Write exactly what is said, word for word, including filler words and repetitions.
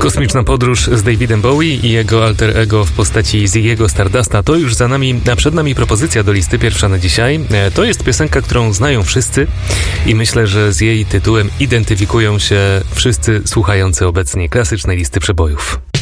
Kosmiczna podróż z Davidem Bowie i jego alter ego w postaci Ziggy'ego Stardusta to już za nami, a przed nami propozycja do listy pierwsza na dzisiaj. To jest piosenka, którą znają wszyscy i myślę, że z jej tytułem identyfikują się wszyscy słuchający obecnie klasycznej listy przebojów.